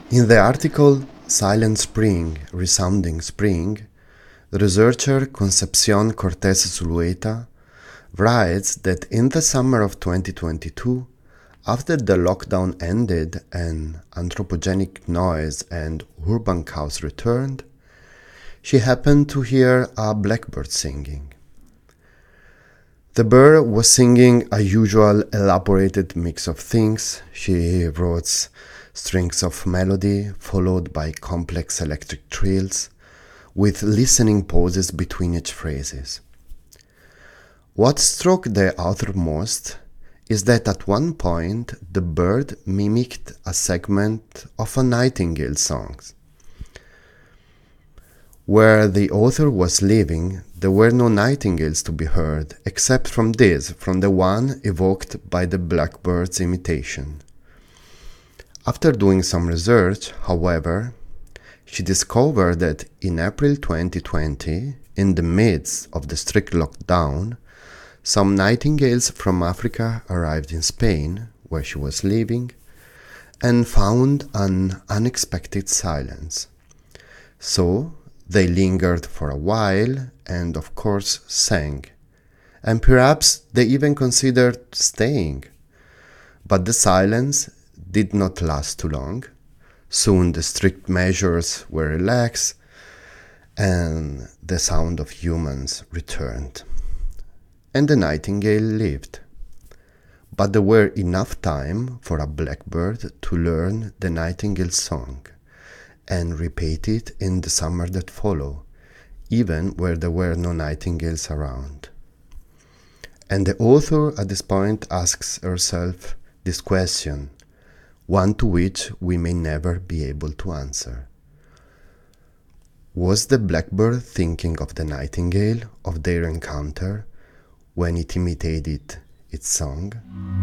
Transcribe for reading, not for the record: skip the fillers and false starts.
In the article Silent Spring, Resounding Spring, the researcher Concepcion Cortez Zulueta writes that in the summer of 2022, after the lockdown ended and anthropogenic noise and urban chaos returned, she happened to hear a blackbird singing. The bird was singing a usual elaborated mix of things. She wrote strings of melody followed by complex electric trills with listening pauses between each phrases. What struck the author most is that at one point the bird mimicked a segment of a nightingale song. Where the author was living, there were no nightingales to be heard, except from the one evoked by the blackbird's imitation. After doing some research, however, she discovered that in April 2020, in the midst of the strict lockdown, some nightingales from Africa arrived in Spain, where she was living, and found an unexpected silence. So, they lingered for a while and, of course, sang. And perhaps they even considered staying. But the silence did not last too long. Soon the strict measures were relaxed and the sound of humans returned. And the nightingale lived. But there were enough time for a blackbird to learn the nightingale song and repeat it in the summer that followed, even where there were no nightingales around. And the author at this point asks herself this question, one to which we may never be able to answer. Was the blackbird thinking of the nightingale, of their encounter, when it imitated its song?